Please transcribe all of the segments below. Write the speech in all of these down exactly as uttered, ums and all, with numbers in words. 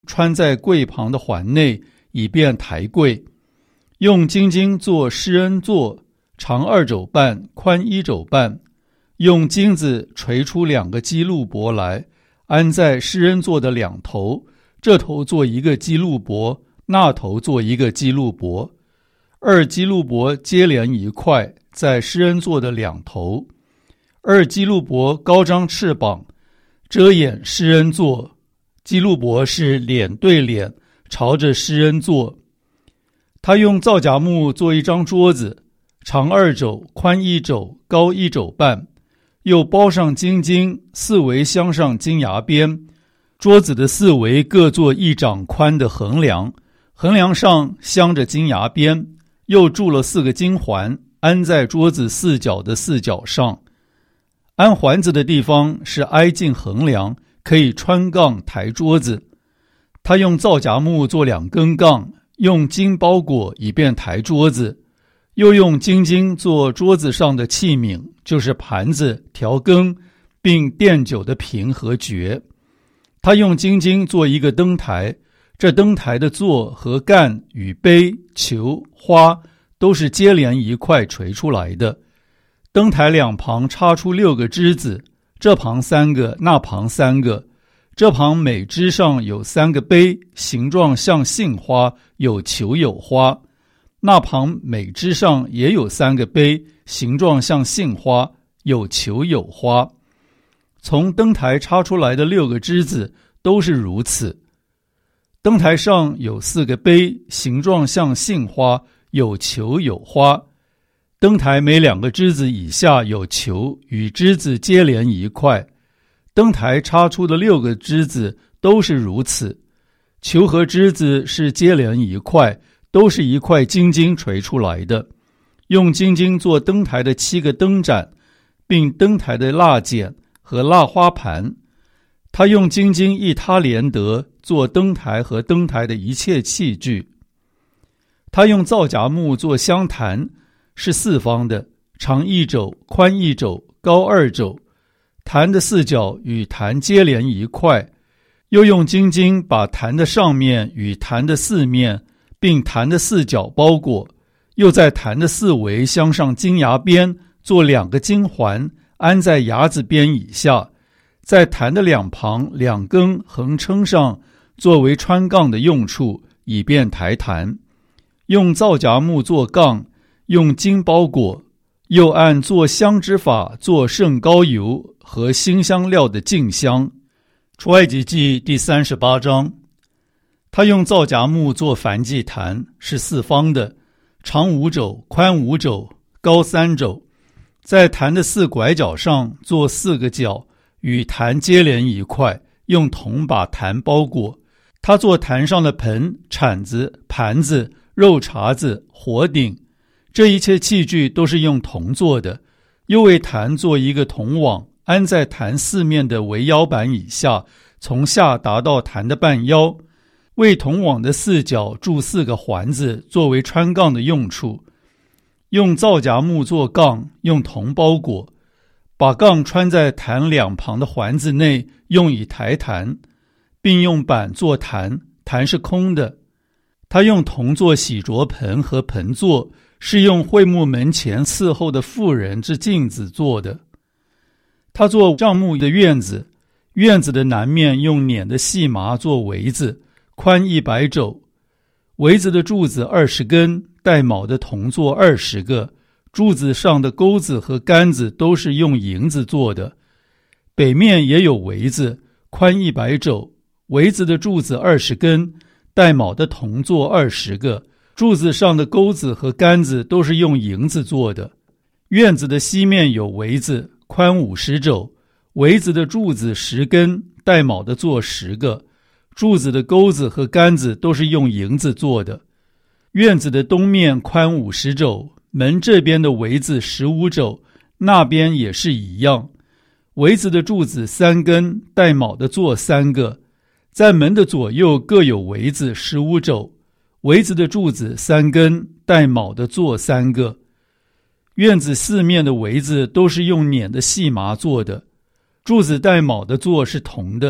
穿在柜旁的环内，以便抬柜。用金金做施恩座，长二肘半，宽一肘半。用金子锤出两个基路伯来，安在施恩座的两头，这头做一个基路伯，那头做一个基路伯。二基路伯接连一块，在施恩座的两头。二基路伯高张翅膀，遮掩施恩座。基路伯是脸对脸，朝着施恩座。他用皂荚木做一张桌子，长二肘，宽一肘，高一肘半，又包上金金，四围镶上金牙边。桌子的四围各做一掌宽的横梁，横梁上镶着金牙边，又铸了四个金环，安在桌子四角的四角上。安环子的地方是挨近横梁，可以穿杠抬桌子。他用皂荚木做两根杠，用金包裹以便抬桌子，又用金金做桌子上的器皿，就是盘子、调羹，并奠酒的瓶和爵。他用金金做一个灯台，这灯台的座和干与杯、球、花都是接连一块锤出来的。灯台两旁插出六个枝子，这旁三个，那旁三个。这旁每枝上有三个杯，形状像杏花，有球有花。那旁每枝上也有三个杯，形状像杏花，有球有花。从灯台插出来的六个枝子都是如此。灯台上有四个杯，形状像杏花，有球有花。灯台每两个枝子以下有球，与枝子接连一块。灯台插出的六个枝子都是如此。球和枝子是接连一块，都是一块金金锤出来的。用金金做灯台的七个灯盏，并灯台的蜡剪和蜡花盘。他用金金一他连得做灯台和灯台的一切器具。他用皂荚木做香坛，是四方的，长一肘，宽一肘，高二肘。坛的四角与坛接连一块，又用金金把坛的上面与坛的四面，并坛的四角包裹，又在坛的四围镶上金牙边，做两个金环，安在牙子边以下，在坛的两旁两根横撑上，作为穿杠的用处，以便抬坛。用皂荚木做杠，用金包裹，又按做香之法做圣膏油和馨香料的净香。出埃及记第三十八章。他用皂荚木做燔祭坛，是四方的，长五肘，宽五肘，高三肘。在坛的四拐角上做四个角，与坛接连一块，用铜把坛包裹。他做坛上的盆、铲子、盘子、肉茬子、火鼎，这一切器具都是用铜做的。又为坛做一个铜网，安在坛四面的围腰板以下，从下达到坛的半腰。为铜网的四角铸四个环子，作为穿杠的用处。用皂荚木做杠，用铜包裹，把杠穿在坛两旁的环子内，用以抬坛，并用板做坛，坛是空的。他用铜做洗濯盆和盆座，是用会幕门前伺候的妇人之镜子做的。他做帐幕的院子，院子的南面用捻的细麻做围子，宽一百肘。围子的柱子二十根，带卯的铜座二十个，柱子上的钩子和杆子都是用银子做的。北面也有围子，宽一百肘。围子的柱子二十根，带卯的铜座二十个，柱子上的钩子和杆子都是用银子做的。院子的西面有围子，宽五十肘。围子的柱子十根，带卯的座十个，柱子的钩子和杆子都是用银子做的。院子的东面宽五十肘，门这边的围子十五肘，那边也是一样。围子的柱子三根，带卯的座三个，在门的左右各有围子十五肘。围子的柱子三根，带卯的座三个。院子四面的围子都是用捻的细麻做的。柱子带卯的座是铜的，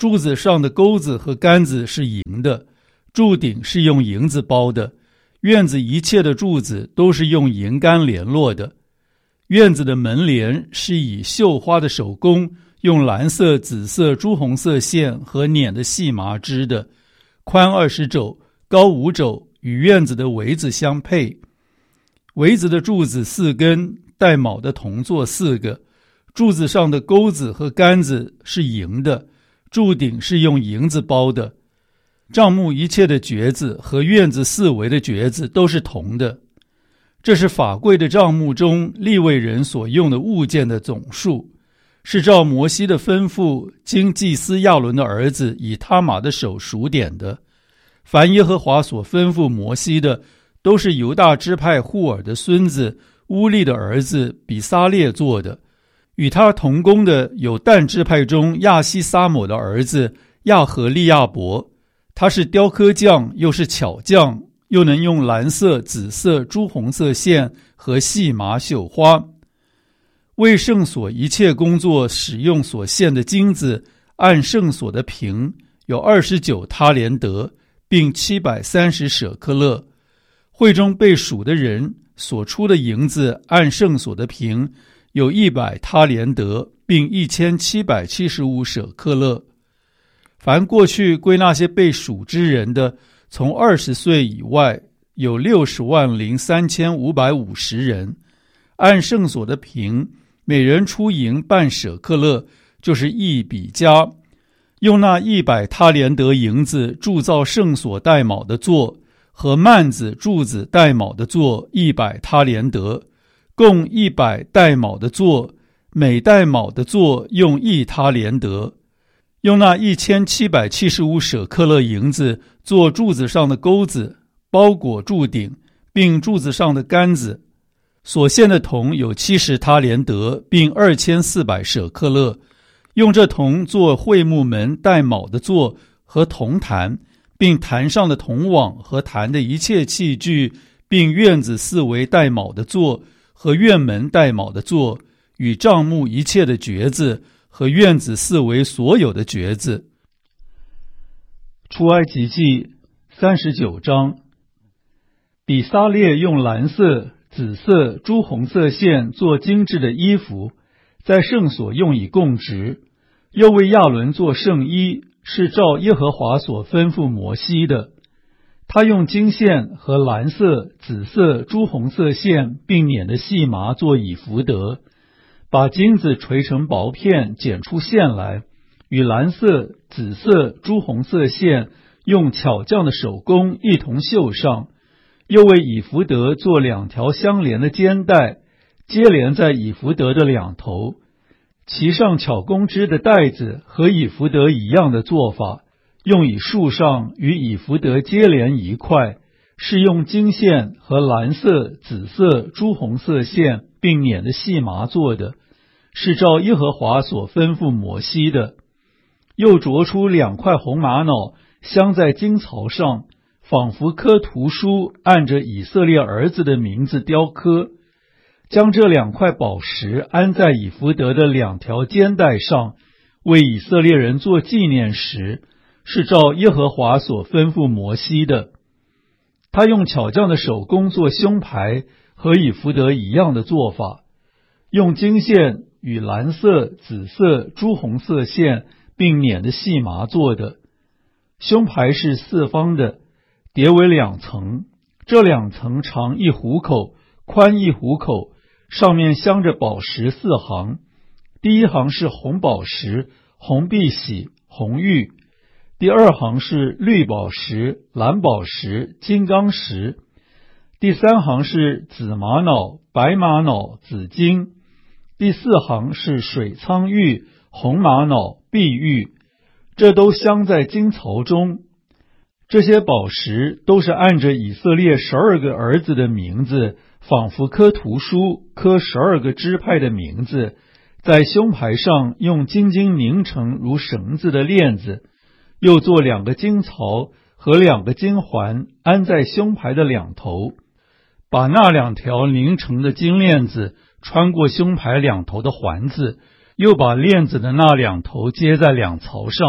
柱子上的钩子和杆子是银的，柱顶是用银子包的，院子一切的柱子都是用银杆联络的。院子的门帘是以绣花的手工，用蓝色、紫色、朱红色线和捻的细麻织的，宽二十肘，高五肘，与院子的围子相配。围子的柱子四根，带卯的铜座四个，柱子上的钩子和杆子是银的，柱顶是用银子包的。帐幕一切的橛子和院子四围的橛子都是铜的。这是法柜的帐幕中利未人所用的物件的总数，是照摩西的吩咐，经祭司亚伦的儿子以他玛的手数点的。凡耶和华所吩咐摩西的，都是犹大支派户尔的孙子乌利的儿子比撒列做的。与他同工的有但支派中亚西撒抹的儿子亚和利亚伯，他是雕刻匠，又是巧匠，又能用蓝色、紫色、朱红色线和细麻绣花。为圣所一切工作使用所献的金子，按圣所的平有二十九他连得，并七百三十舍克勒。会中被数的人所出的银子，按圣所的平有一百他连得，并一千七百七十五舍克勒。凡过去归那些被数之人的，从二十岁以外有六十万零三千五百五十人，按圣所的平，每人出银半舍克勒，就是一比加。用那一百他连得银子铸造圣所带卯的座和幔子柱子带卯的座一百他连得，共一百带卯的座，每带卯的座用一他连得。用那一千七百七十五舍克勒银子做柱子上的钩子，包裹柱顶，并柱子上的杆子。所献的铜有七十他连得，并二千四百舍克勒。用这铜做会幕门带卯的座和铜坛，并坛上的铜网和坛的一切器具，并院子四围带卯的座和院门带卯的座，与帐幕一切的橛子和院子四围所有的橛子。出埃及记三十九章。比撒列用蓝色、紫色、朱红色线做精致的衣服，在圣所用以供职，又为亚伦做圣衣，是照耶和华所吩咐摩西的。他用金线和蓝色、紫色、朱红色线并捻的细麻做以弗得，把金子锤成薄片，剪出线来，与蓝色、紫色、朱红色线用巧匠的手工一同绣上。又为以弗得做两条相连的肩带，接连在以弗得的两头，其上巧工织的带子和以弗得一样的做法，用以束上，与以弗得接连一块，是用金线和蓝色、紫色、朱红色线并捻的细麻做的，是照耶和华所吩咐摩西的。又琢出两块红玛瑙，镶在金槽上，仿佛刻图书，按着以色列儿子的名字雕刻，将这两块宝石安在以弗得的两条肩带上，为以色列人做纪念石，是照耶和华所吩咐摩西的。他用巧匠的手工做胸牌，和以弗得一样的做法，用金线与蓝色、紫色、朱红色线并捻的细麻做的。胸牌是四方的，叠为两层，这两层长一虎口，宽一虎口，上面镶着宝石四行。第一行是红宝石、红碧玺、红玉；第二行是绿宝石、蓝宝石、金刚石；第三行是紫玛瑙、白玛瑙、紫金；第四行是水苍玉、红玛瑙、碧玉。这都镶在金槽中。这些宝石都是按着以色列十二个儿子的名字，仿佛刻图书，刻十二个支派的名字，在胸牌上用金金拧成如绳子的链子，又做两个金槽和两个金环，安在胸牌的两头，把那两条拧成的金链子穿过胸牌两头的环子，又把链子的那两头接在两槽上，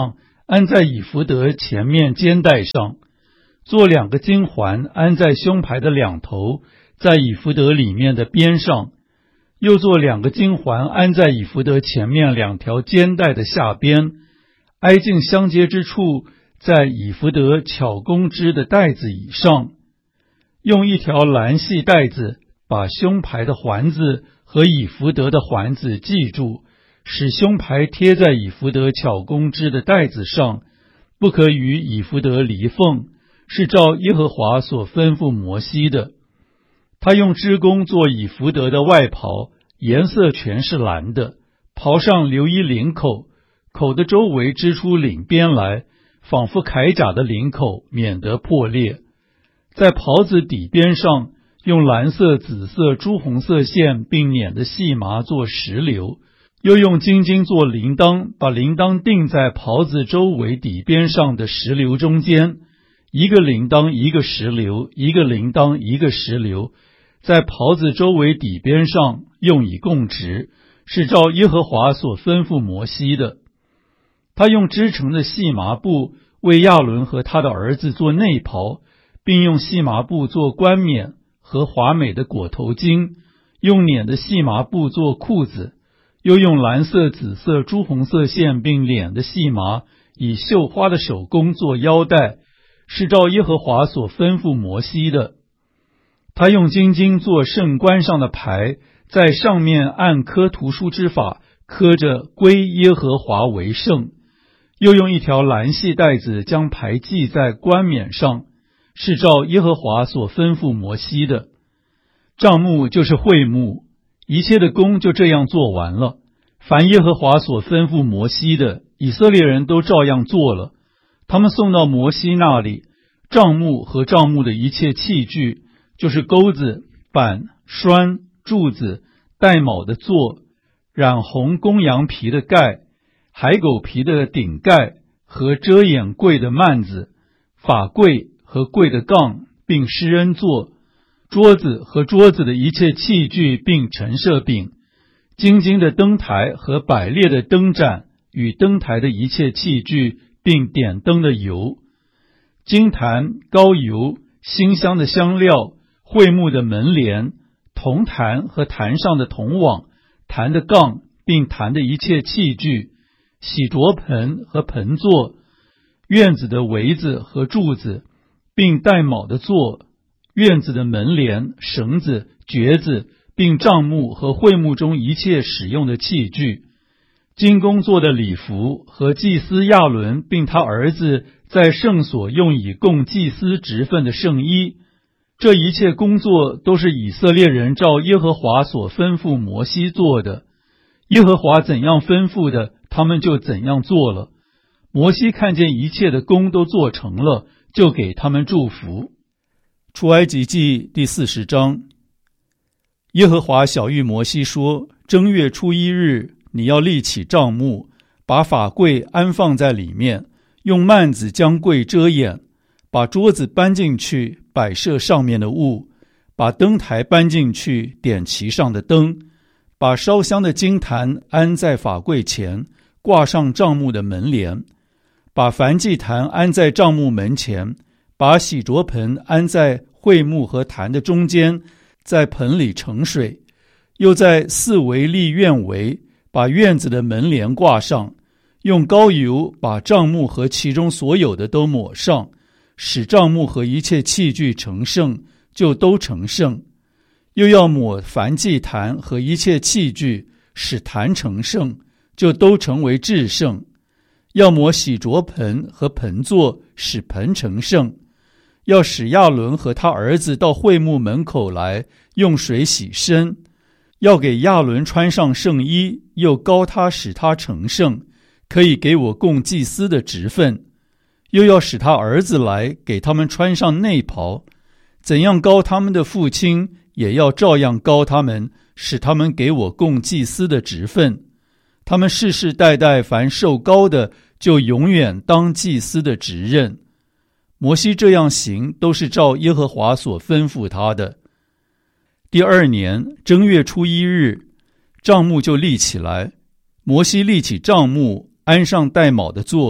安在以弗得前面肩带上，做两个金环安在胸牌的两头，在以弗得里面的边上，又做两个金环安在以弗得前面两条肩带的下边，挨近相接之处，在以弗得巧工织的带子以上，用一条蓝细带子把胸牌的环子和以弗得的环子系住，使胸牌贴在以弗得巧工织的带子上，不可与以弗得离缝，是照耶和华所吩咐摩西的。他用织工做以弗得的外袍，颜色全是蓝的，袍上留一领口，口的周围织出领边来，仿佛铠甲的领口，免得破裂。在袍子底边上用蓝色、紫色、朱红色线并捻的细麻做石榴，又用金金做铃铛，把铃铛钉在袍子周围底边上的石榴中间，一个铃铛一个石榴，一个铃铛一个石榴，在袍子周围底边上用以供职，是照耶和华所吩咐摩西的。他用织成的细麻布为亚伦和他的儿子做内袍，并用细麻布做冠冕和华美的裹头巾，用捻的细麻布做裤子，又用蓝色、紫色、朱红色线并捻的细麻以绣花的手工做腰带，是照耶和华所吩咐摩西的。他用金金做圣冠上的牌，在上面按刻图书之法刻着归耶和华为圣，又用一条蓝细带子将牌系在冠冕上，是照耶和华所吩咐摩西的。帐幕就是会幕，一切的工就这样做完了。凡耶和华所吩咐摩西的，以色列人都照样做了。他们送到摩西那里，帐幕和帐幕的一切器具，就是钩子、板、栓、柱子、带卯的座、染红公羊皮的盖、海狗皮的顶盖和遮掩柜的幔子、法柜和柜的杠，并施恩座、桌子和桌子的一切器具，并陈设饼、金金的灯台和百列的灯盏与灯台的一切器具，并点灯的油、金坛、膏油、馨香的香料、会幕的门帘、铜坛和坛上的铜网、坛的杠，并坛的一切器具、洗濯盆和盆座、院子的围子和柱子，并带卯的座、院子的门帘、绳子、橛子，并帐幕和会幕中一切使用的器具，金工做的礼服和祭司亚伦并他儿子在圣所用以供祭司职分的圣衣，这一切工作都是以色列人照耶和华所吩咐摩西做的。耶和华怎样吩咐的，他们就怎样做了。摩西看见一切的工都做成了，就给他们祝福。出埃及记第四十章。耶和华晓谕摩西说，正月初一日，你要立起帐幕，把法柜安放在里面，用幔子将柜遮掩，把桌子搬进去，摆设上面的物，把灯台搬进去，点其上的灯，把烧香的金坛安在法柜前，挂上帐幕的门帘，把燔祭坛安在帐幕门前，把洗濯盆安在会幕和坛的中间，在盆里盛水，又在四围立院围，把院子的门帘挂上，用膏油把帐幕和其中所有的都抹上，使帐幕和一切器具成圣，就都成圣。又要抹燔祭坛和一切器具，使坛成圣，就都成为至圣。要抹洗濯盆和盆座，使盆成圣。要使亚伦和他儿子到会幕门口来，用水洗身。要给亚伦穿上圣衣，又膏他，使他成圣，可以给我供祭司的职分。又要使他儿子来，给他们穿上内袍。怎样膏他们的父亲，也要照样膏他们，使他们给我供祭司的职分。他们世世代代凡受膏的，就永远当祭司的职任。摩西这样行，都是照耶和华所吩咐他的。第二年正月初一日，帐幕就立起来。摩西立起帐幕，安上带卯的座，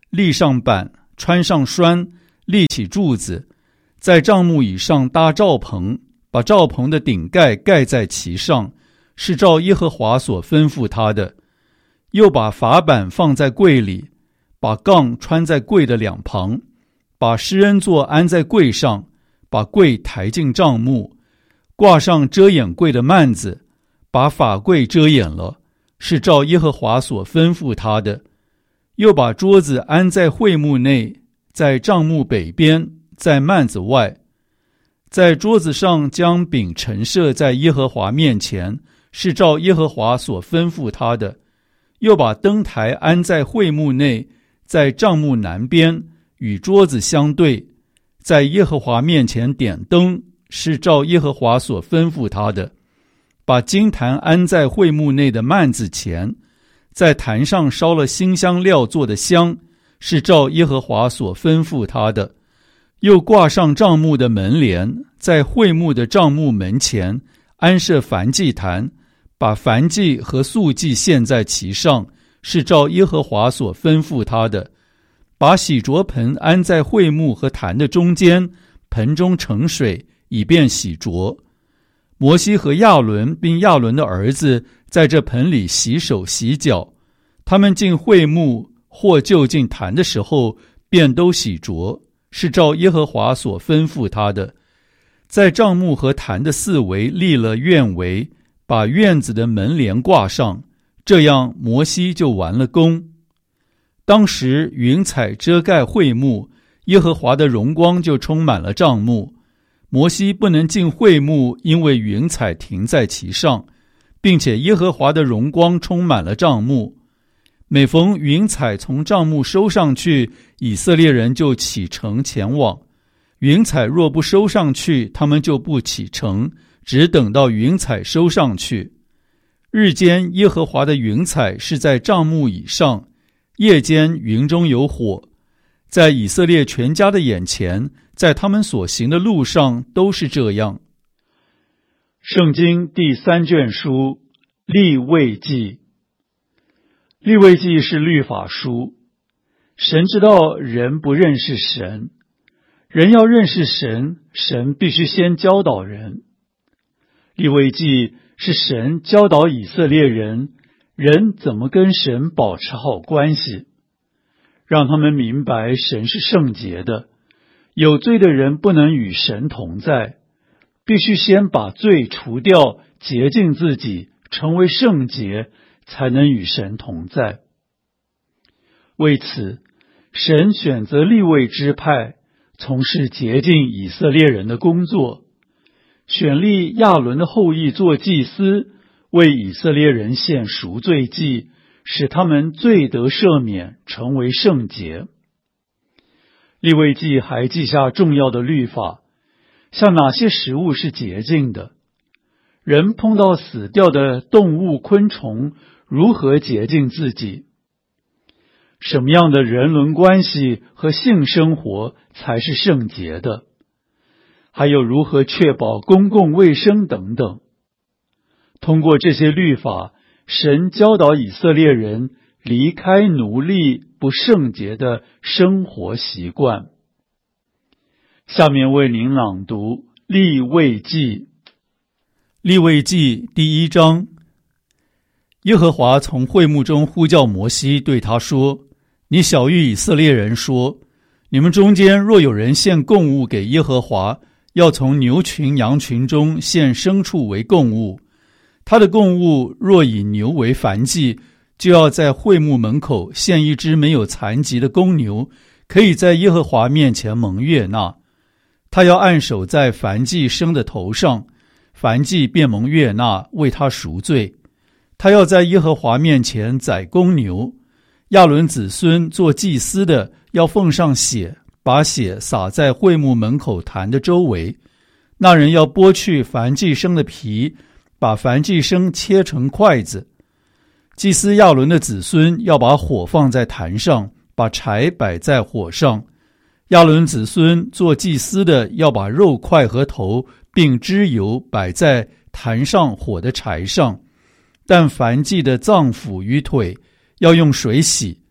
立上板，穿上栓，立起柱子，在帐幕以上搭罩棚，把罩棚的顶盖盖在其上，是照耶和华所吩咐他的。又把法板放在柜里，把杠穿在柜的两旁，把施恩座安在柜上，把柜抬进帐幕，挂上遮掩柜的幔子，把法柜遮掩了，是照耶和华所吩咐他的。又把桌子安在会幕内，在帐幕北边，在幔子外。在桌子上将饼陈设在耶和华面前，是照耶和华所吩咐他的。又把灯台安在会幕内，在帐幕南边，与桌子相对，在耶和华面前点灯，是照耶和华所吩咐他的。把金坛安在会幕内的幔子前，在坛上烧了馨香料做的香，是照耶和华所吩咐他的。又挂上帐幕的门帘，在会幕的帐幕门前安设燔祭坛，把燔祭和素祭献在其上，是照耶和华所吩咐他的。把洗濯盆安在会幕和坛的中间，盆中盛水，以便洗濯。摩西和亚伦并亚伦的儿子在这盆里洗手洗脚，他们进会幕或就近坛的时候，便都洗濯，是照耶和华所吩咐他的。在帐幕和坛的四围立了院围，把院子的门帘挂上，这样摩西就完了工。当时云彩遮盖会幕，耶和华的荣光就充满了帐幕。摩西不能进会幕，因为云彩停在其上，并且耶和华的荣光充满了帐幕。每逢云彩从帐幕收上去，以色列人就启程前往。云彩若不收上去，他们就不启程，只等到云彩收上去。日间耶和华的云彩是在帐幕以上，夜间云中有火，在以色列全家的眼前，在他们所行的路上都是这样。圣经第三卷书利未记。利未记是律法书。神知道人不认识神，人要认识神，神必须先教导人。利未记是神教导以色列人，人怎么跟神保持好关系，让他们明白神是圣洁的，有罪的人不能与神同在，必须先把罪除掉，洁净自己，成为圣洁，才能与神同在。为此，神选择利未支派，从事洁净以色列人的工作，选立亚伦的后裔做祭司，为以色列人献赎罪祭，使他们罪得赦免，成为圣洁。利未记还记下重要的律法，像哪些食物是洁净的，人碰到死掉的动物昆虫，如何洁净自己，什么样的人伦关系和性生活才是圣洁的，还有如何确保公共卫生等等。通过这些律法，神教导以色列人离开奴隶不圣洁的生活习惯。下面为您朗读利未记。利未记第一章。耶和华从会幕中呼叫摩西，对他说：你晓谕以色列人说，你们中间若有人献供物给耶和华，要从牛群羊群中献牲畜为供物。他的供物若以牛为燔祭，就要在会幕门口献一只没有残疾的公牛，可以在耶和华面前蒙悦纳。他要按手在燔祭牲的头上，燔祭便蒙悦纳，为他赎罪。他要在耶和华面前宰公牛。亚伦子孙做祭司的，要奉上血，把血洒在会幕门口坛的周围。那人要剥去燔祭牲的皮，把燔祭牲切成筷子。祭司亚伦的子孙要把火放在坛上，把柴摆在火上。亚伦子孙做祭司的要把肉块和头并脂油摆在坛上火的柴上，但燔祭的脏腑与腿要用水洗。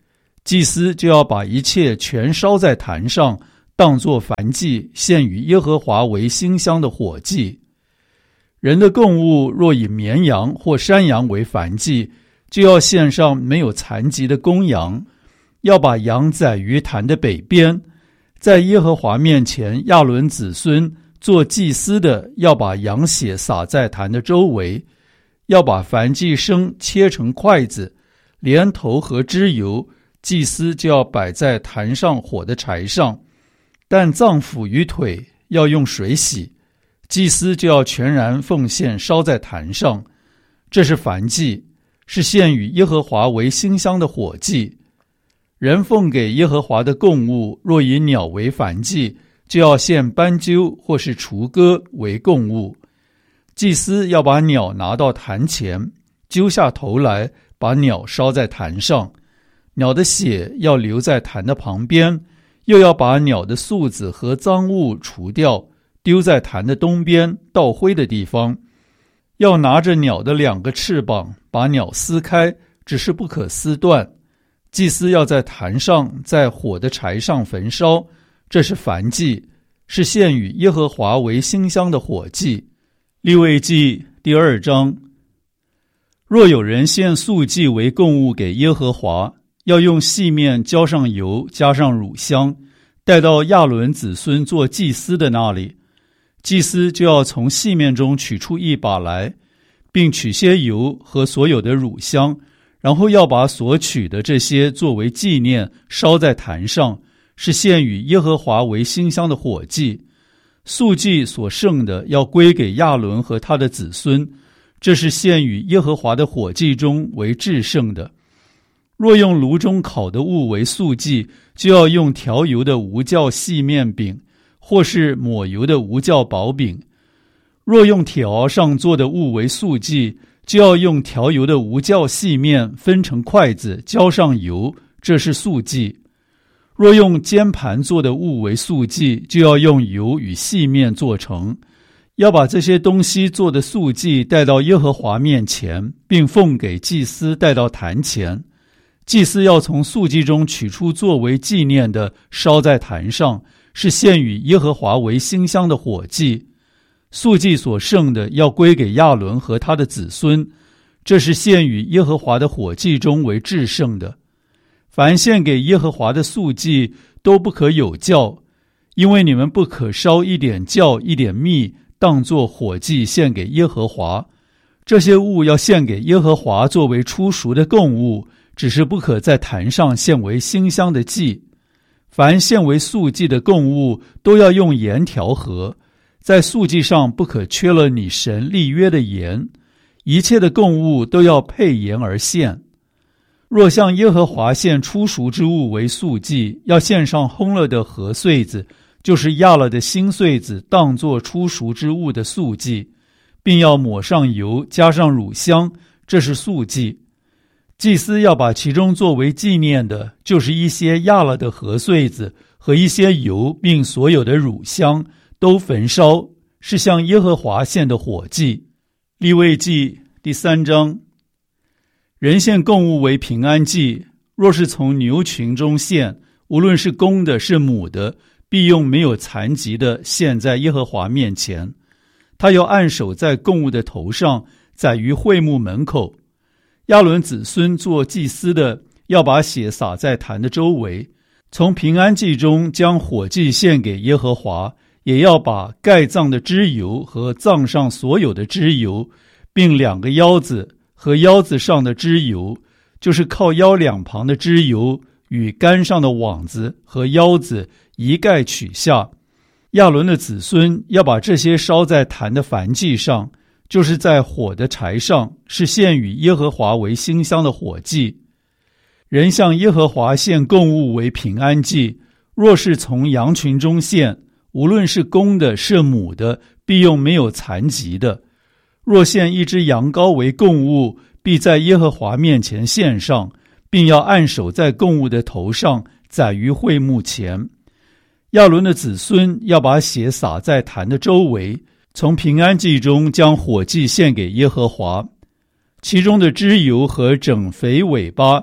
祭司就要把一切全烧在坛上，当作燔祭，献与耶和华为馨香的火祭。人的供物若以绵羊或山羊为燔祭，就要献上没有残疾的公羊，要把羊宰于坛的北边。在耶和华面前，亚伦子孙做祭司的要把羊血洒在坛的周围，要把燔祭牲切成筷子，连头和脂油，祭司就要摆在坛上火的柴上，但脏腑与腿要用水洗，祭司就要全然奉献烧在坛上。这是燔祭，是献与耶和华为馨香的火祭。人奉给耶和华的供物，若以鸟为燔祭，就要献斑鸠或是雏鸽为供物。祭司要把鸟拿到坛前，揪下头来，把鸟烧在坛上。鸟的血要留在坛的旁边，又要把鸟的宿子和脏物除掉，丢在坛的东边倒灰的地方。要拿着鸟的两个翅膀，把鸟撕开，只是不可撕断。祭司要在坛上，在火的柴上焚烧，这是燔祭，是献与耶和华为馨香的火祭。利未记第二章。若有人献素祭为供物给耶和华，要用细面浇上油，加上乳香，带到亚伦子孙做祭司的那里。祭司就要从细面中取出一把来，并取些油和所有的乳香，然后要把所取的这些作为纪念烧在坛上，是献与耶和华为馨香的火祭。素祭所剩的要归给亚伦和他的子孙，这是献与耶和华的火祭中为至圣的。若用炉中烤的物为素祭，就要用调油的无酵细面饼，或是抹油的无酵薄饼。若用铁熬上做的物为素祭，就要用调油的无酵细面分成筷子，浇上油，这是素祭。若用煎盘做的物为素祭，就要用油与细面做成。要把这些东西做的素祭带到耶和华面前，并奉给祭司带到坛前。祭司要从素祭中取出作为纪念的，烧在坛上，是献与耶和华为馨香的火祭。素祭所剩的要归给亚伦和他的子孙，这是献与耶和华的火祭中为至圣的。凡献给耶和华的素祭都不可有酵，因为你们不可烧一点酵一点蜜，当作火祭献给耶和华。这些物要献给耶和华作为初熟的供物，只是不可在坛上献为馨香的祭。凡献为素祭的供物都要用盐调和，在素祭上不可缺了你神立约的盐，一切的供物都要配盐而献。若向耶和华献初熟之物为素祭，要献上烘了的禾穗子，就是压了的新穗子，当作初熟之物的素祭，并要抹上油，加上乳香，这是素祭。祭司要把其中作为纪念的，就是一些压了的禾穗子和一些油，并所有的乳香，都焚烧，是向耶和华献的火祭。利未记第三章。人献供物为平安祭，若是从牛群中献，无论是公的是母的，必用没有残疾的献在耶和华面前。他要按手在供物的头上，宰于会幕门口。亚伦子孙做祭司的，要把血洒在坛的周围。从平安祭中将火祭献给耶和华，也要把盖脏的脂油和脏上所有的脂油，并两个腰子和腰子上的脂油，就是靠腰两旁的脂油，与杆上的网子和腰子一概取下。亚伦的子孙要把这些烧在坛的燔祭上，就是在火的柴上，是献与耶和华为馨香的火祭。人向耶和华献供物为平安祭，若是从羊群中献，无论是公的是母的，必用没有残疾的。若献一只羊羔为供物，必在耶和华面前献上，并要按手在供物的头上，宰于会幕前。亚伦的子孙要把血洒在坛的周围，从平安祭中将火祭献给耶和华。其中的脂油和整肥尾巴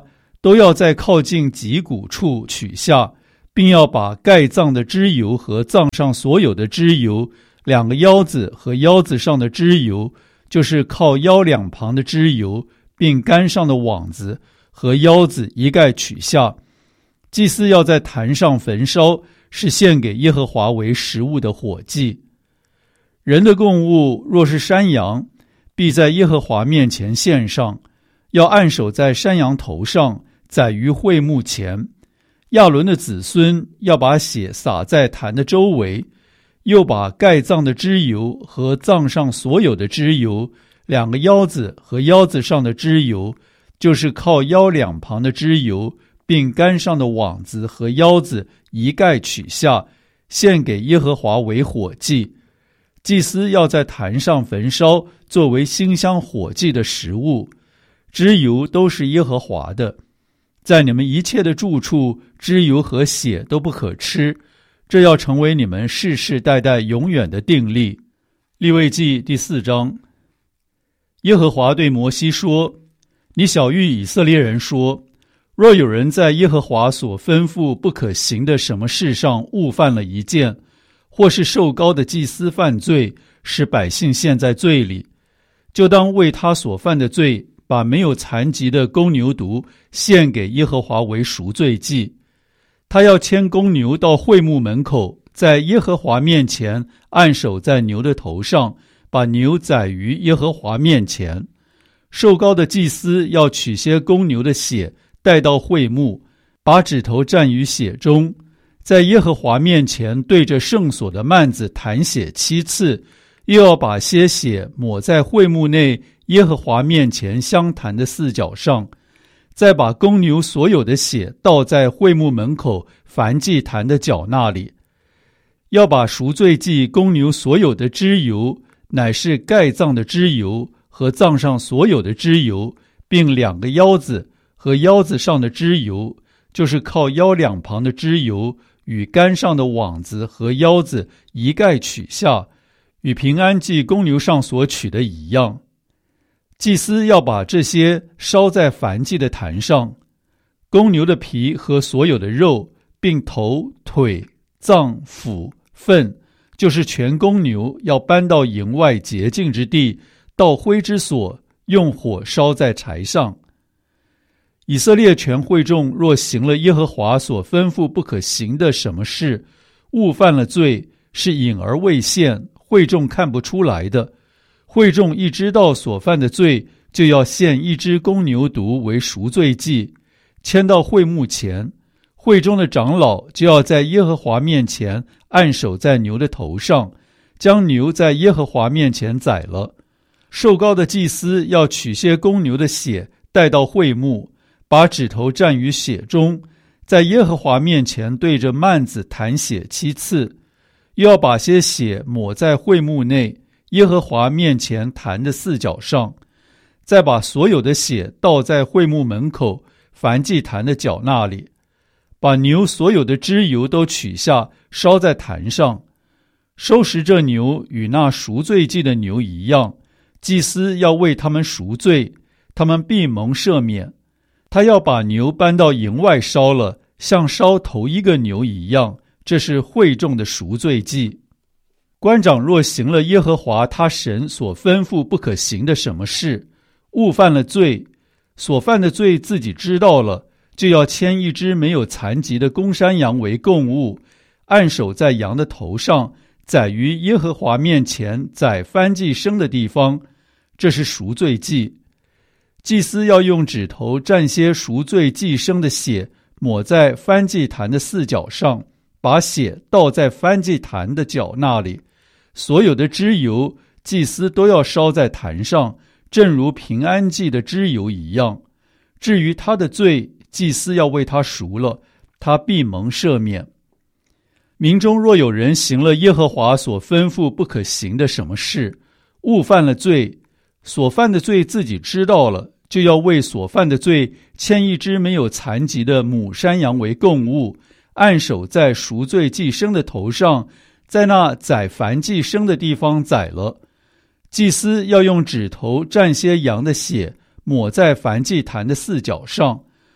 都要在靠近脊骨处取下，并要把盖脏的脂油和脏上所有的脂油，两个腰子和腰子上的脂油，就是靠腰两旁的脂油，并杆上的网子和腰子一概取下。祭司要在坛上焚烧，是献给耶和华为食物的火祭。人的供物若是山羊，必在耶和华面前献上，要按手在山羊头上，宰于会幕前。亚伦的子孙要把血洒在坛的周围，又把盖脏的脂油和脏上所有的脂油，两个腰子和腰子上的脂油，就是靠腰两旁的脂油，并杆上的网子和腰子一概取下，献给耶和华为火祭。祭司要在坛上焚烧，作为馨香火祭的食物。脂油都是耶和华的，在你们一切的住处，脂油和血都不可吃，这要成为你们世世代代永远的定例。利未记第四章。耶和华对摩西说：你晓谕以色列人说，若有人在耶和华所吩咐不可行的什么事上误犯了一件，或是受膏的祭司犯罪，使百姓陷在罪里，就当为他所犯的罪，把没有残疾的公牛犊献给耶和华为赎罪祭。他要牵公牛到会幕门口，在耶和华面前按手在牛的头上，把牛宰于耶和华面前。受膏的祭司要取些公牛的血带到会幕，把指头蘸于血中，在耶和华面前对着圣所的幔子弹血七次，又要把些血抹在会幕内耶和华面前香坛的四角上，再把公牛所有的血倒在会幕门口燔祭坛的角那里。要把赎罪祭公牛所有的脂油，乃是盖脏的脂油和脏上所有的脂油，并两个腰子和腰子上的脂油，就是靠腰两旁的脂油，与杆上的网子和腰子一概取下，与平安祭公牛上所取的一样。祭司要把这些烧在燔祭的坛上，公牛的皮和所有的肉，并头、腿、脏、腑、粪，就是全公牛，要搬到营外洁净之地，到灰之所，用火烧在柴上。以色列全会众若行了耶和华所吩咐不可行的什么事，误犯了罪，是隐而未现，会众看不出来的。会众一知道所犯的罪，就要献一只公牛犊为赎罪祭，牵到会幕前。会中的长老就要在耶和华面前按手在牛的头上，将牛在耶和华面前宰了。受膏的祭司要取些公牛的血带到会幕，把指头蘸于血中，在耶和华面前对着幔子弹血七次，又要把些血抹在会幕内耶和华面前坛的四角上，再把所有的血倒在会幕门口燔祭坛的角那里，把牛所有的脂油都取下，烧在坛上。收拾这牛与那赎罪祭的牛一样，祭司要为他们赎罪，他们必蒙赦免。他要把牛搬到营外烧了，像烧头一个牛一样，这是会众的赎罪祭。官长若行了耶和华他神所吩咐不可行的什么事，误犯了罪，所犯的罪自己知道了，就要牵一只没有残疾的公山羊为供物，按手在羊的头上，宰于耶和华面前宰燔祭牲的地方，这是赎罪祭。祭司要用指头蘸些赎罪祭牲的血，抹在燔祭坛的四角上，把血倒在燔祭坛的角那里。所有的脂油，祭司都要烧在坛上，正如平安祭的脂油一样。至于他的罪，祭司要为他赎了，他必蒙赦免。民中若有人行了耶和华所吩咐不可行的什么事，误犯了罪，所犯的罪自己知道了，就要为所犯的罪牵一只没有残疾的母山羊为供物，按手在赎罪祭牲的头上，在那宰燔祭牲的地方宰了。祭司要用指头蘸些羊的血，抹在燔祭坛的四角上，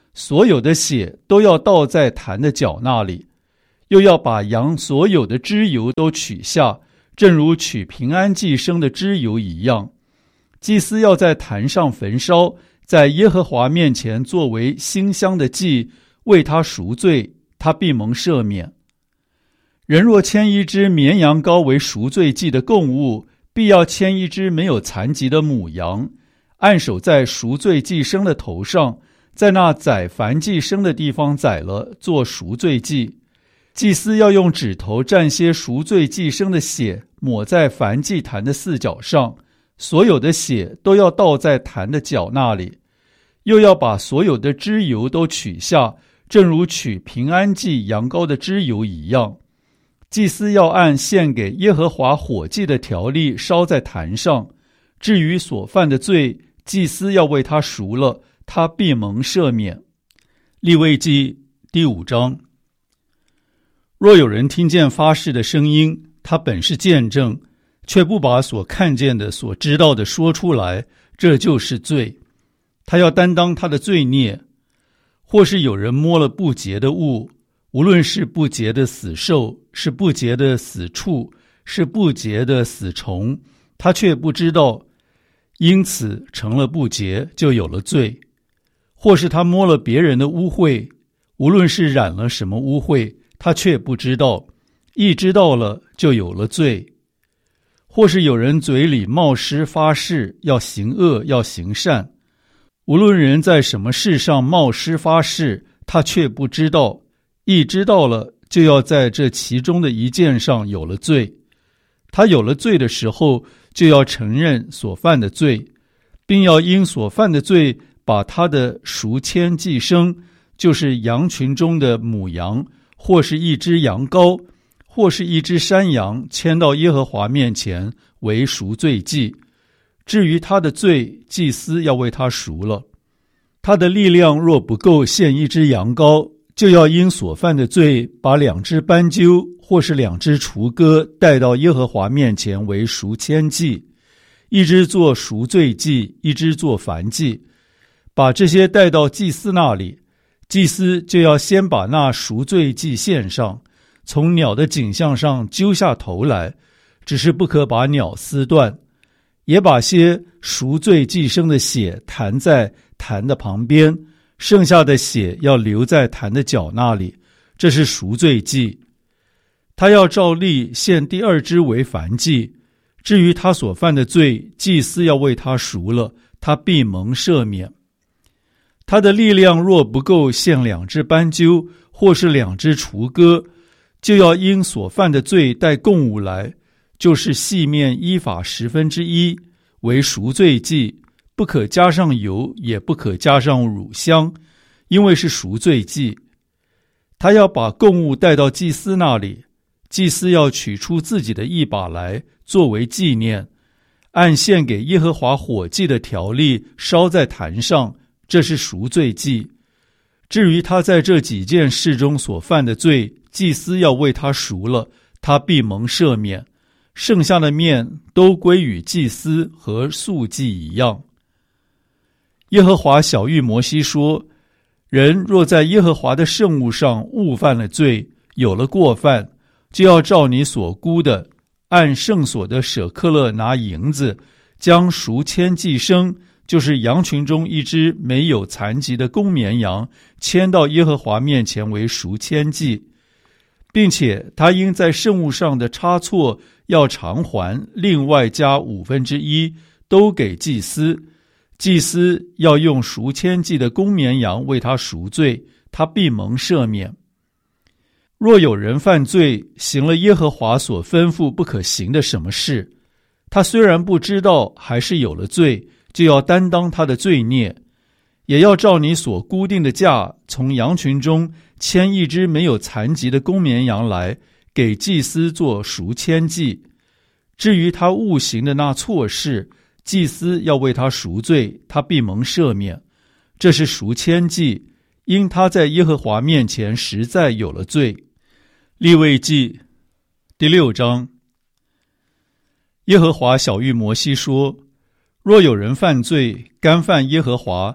所有的血都要倒在坛的脚那里，又要把羊所有的脂油都取下，正如取平安祭牲的脂油一样。祭司要在坛上焚烧，在耶和华面前作为馨香的祭，为他赎罪，他必蒙赦免。人若牵一只绵羊羔为赎罪祭的供物，必要牵一只没有残疾的母羊，按手在赎罪祭牲的头上，在那宰燔祭牲的地方宰了，做赎罪祭。祭司要用指头蘸些赎罪祭牲的血，抹在燔祭坛的四角上，所有的血都要倒在坛的脚那里，又要把所有的脂油都取下，正如取平安祭羊羔的脂油一样。祭司要按献给耶和华火祭的条例烧在坛上，至于所犯的罪，祭司要为他赎了，他必蒙赦免。利未记第五章。若有人听见发誓的声音，他本是见证，却不把所看见的所知道的说出来，这就是罪。他要担当他的罪孽。或是有人摸了不洁的物，无论是不洁的死兽，是不洁的死畜，是不洁的死虫，他却不知道，因此成了不洁，就有了罪。或是他摸了别人的污秽，无论是染了什么污秽，他却不知道，一知道了，就有了罪。或是有人嘴里冒失发誓，要行恶，要行善，无论人在什么事上冒失发誓，他却不知道，一知道了，就要在这其中的一件上有了罪。他有了罪的时候，就要承认所犯的罪，并要因所犯的罪把他的赎愆祭牲，就是羊群中的母羊，或是一只羊羔，或是一只山羊，牵到耶和华面前为赎罪祭。至于他的罪，祭司要为他赎了。他的力量若不够献一只羊羔，就要因所犯的罪把两只斑鸠或是两只雏鸽带到耶和华面前为赎愆祭，一只做赎罪祭，一只做燔祭，把这些带到祭司那里。祭司就要先把那赎罪祭献上，从鸟的颈项上揪下头来，只是不可把鸟撕断，也把些赎罪祭牲的血弹在坛的旁边，剩下的血要留在坛的脚那里，这是赎罪祭。他要照例献第二只为燔祭。至于他所犯的罪，祭司要为他赎了，他必蒙赦免。他的力量若不够献两只斑鸠或是两只雏鸽，就要因所犯的罪带供物来，就是细面依法十分之一为赎罪祭，不可加上油，也不可加上乳香，因为是赎罪祭。他要把供物带到祭司那里，祭司要取出自己的一把来作为纪念，按献给耶和华火祭的条例烧在坛上，这是赎罪祭。至于他在这几件事中所犯的罪，祭司要为他赎了，他必蒙赦免。剩下的面都归与祭司和素祭一样。耶和华晓谕摩西说，人若在耶和华的圣物上误犯了罪，有了过犯，就要照你所估的，按圣所的舍克勒拿银子，将赎愆祭牲，就是羊群中一只没有残疾的公绵羊，牵到耶和华面前为赎愆祭，并且他因在圣物上的差错要偿还，另外加五分之一，都给祭司。祭司要用赎愆祭的公绵羊为他赎罪，他必蒙赦免。若有人犯罪，行了耶和华所吩咐不可行的什么事，他虽然不知道，还是有了罪，就要担当他的罪孽，也要照你所固定的价，从羊群中牵一只没有残疾的公绵羊来，给祭司做赎愆祭。至于他误行的那错事，祭司要为他赎罪，他必蒙赦免。这是赎愆祭，因他在耶和华面前实在有了罪。利未记第六章。耶和华晓谕摩西说，若有人犯罪，干犯耶和华，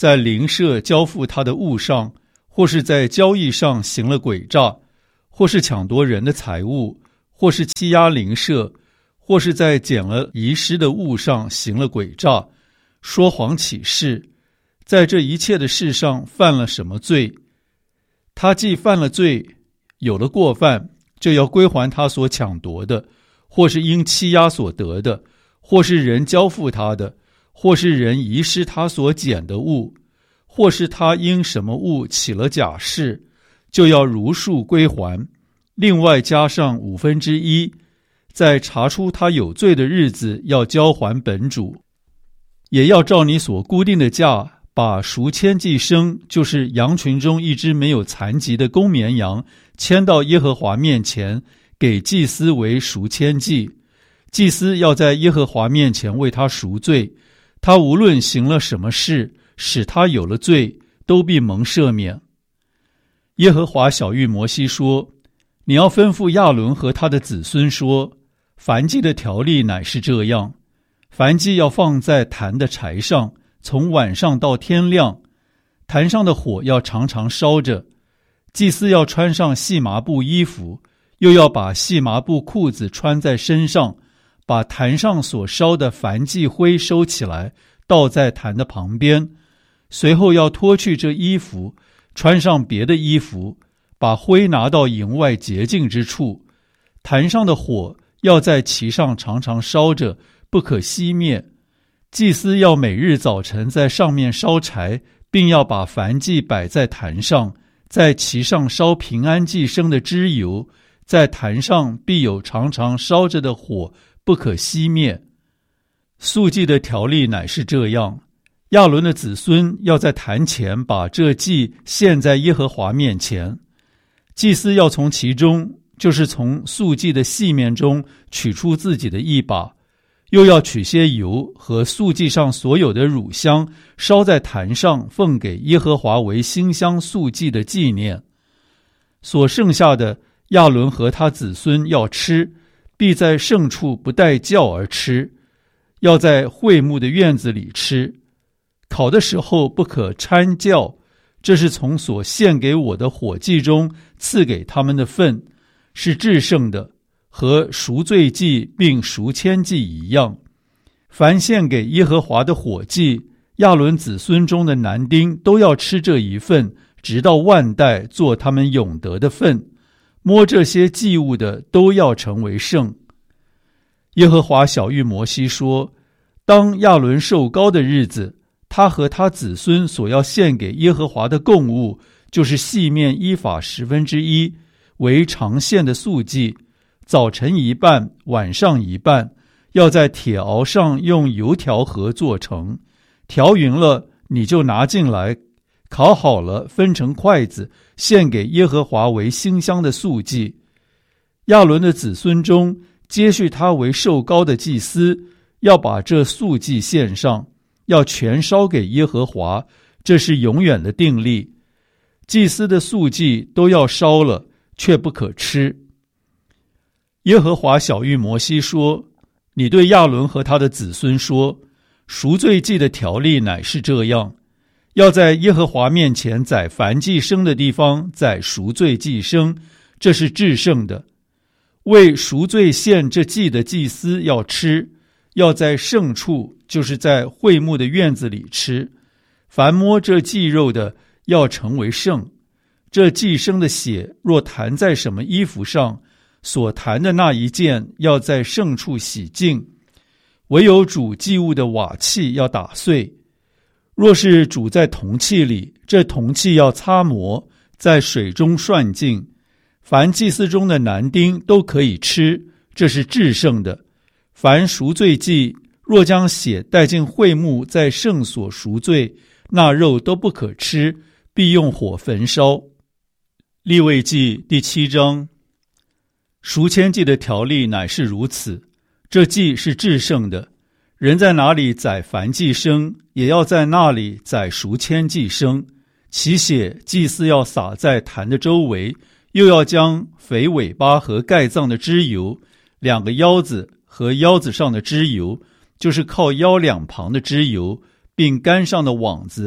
在邻舍交付他的物上，或是在交易上行了诡诈，或是抢夺人的财物，或是欺压邻舍，或是在捡了遗失的物上行了诡诈，说谎起誓，在这一切的事上犯了什么罪，他既犯了罪，有了过犯，就要归还他所抢夺的，或是因欺压所得的，或是人交付他的，或是人遗失他所捡的物，或是他因什么物起了假誓，就要如数归还，另外加上五分之一，在查出他有罪的日子要交还本主。也要照你所固定的价，把赎愆祭牲，就是羊群中一只没有残疾的公绵羊，牵到耶和华面前，给祭司为赎愆祭。祭司要在耶和华面前为他赎罪，他无论行了什么事，使他有了罪，都必蒙赦免。耶和华晓谕摩西说，你要吩咐亚伦和他的子孙说，燔祭的条例乃是这样，燔祭要放在坛的柴上，从晚上到天亮，坛上的火要常常烧着。祭司要穿上细麻布衣服，又要把细麻布裤子穿在身上，把坛上所烧的燔祭灰收起来，倒在坛的旁边。随后要脱去这衣服，穿上别的衣服，把灰拿到营外洁净之处。坛上的火要在其上常常烧着，不可熄灭。祭司要每日早晨在上面烧柴，并要把燔祭摆在坛上，在其上烧平安祭牲的脂油，在坛上必有常常烧着的火，不可熄灭。素祭的条例乃是这样，亚伦的子孙要在坛前把这祭献在耶和华面前，祭司要从其中，就是从素祭的细面中取出自己的一把，又要取些油和素祭上所有的乳香，烧在坛上，奉给耶和华为馨香素祭的纪念。所剩下的，亚伦和他子孙要吃，必在圣处不带酵而吃，要在会幕的院子里吃。烤的时候不可掺酵，这是从所献给我的火祭中赐给他们的份，是至圣的，和赎罪祭并赎愆祭一样。凡献给耶和华的火祭，亚伦子孙中的男丁都要吃这一份，直到万代，做他们永得的份。摸这些祭物的都要成为圣。耶和华晓谕摩西说，当亚伦受膏的日子，他和他子孙所要献给耶和华的供物，就是细面依法十分之一，为常献的素祭，早晨一半，晚上一半，要在铁熬上用油调和做成，调匀了，你就拿进来，烤好了，分成筷子，献给耶和华为馨香的素祭。亚伦的子孙中，接续他为受膏的祭司，要把这素祭献上，要全烧给耶和华，这是永远的定例。祭司的素祭都要烧了，却不可吃。耶和华晓谕摩西说，你对亚伦和他的子孙说，赎罪祭的条例乃是这样，要在耶和华面前宰燔祭牲的地方宰赎罪祭牲，这是至圣的。为赎罪献这祭的祭司要吃，要在圣处，就是在会幕的院子里吃。凡摸这祭肉的，要成为圣。这祭牲的血若弹在什么衣服上，所弹的那一件要在圣处洗净。唯有煮祭物的瓦器要打碎。若是煮在铜器里，这铜器要擦磨，在水中涮净。凡祭司中的男丁都可以吃，这是至圣的。凡赎罪祭，若将血带进会幕，在圣所赎罪，那肉都不可吃，必用火焚烧。利未记第七章。赎愆祭的条例乃是如此，这祭是至圣的。人在哪里宰燔祭牲，也要在那里宰赎愆祭牲。其血祭司要撒在坛的周围，又要将肥尾巴和盖脏的脂油，两个腰子和腰子上的脂油，就是靠腰两旁的脂油，并杆上的网子